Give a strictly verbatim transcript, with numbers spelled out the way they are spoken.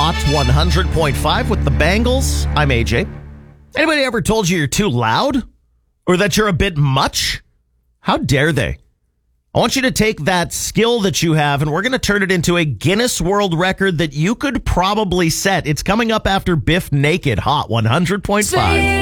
Hot one hundred point five with the Bangles. I'm A J. Anybody ever told you you're too loud? Or that you're a bit much? How dare they? I want you to take that skill that you have, and we're going to turn it into a Guinness World Record that you could probably set. It's coming up after Biff Naked, Hot one hundred point five.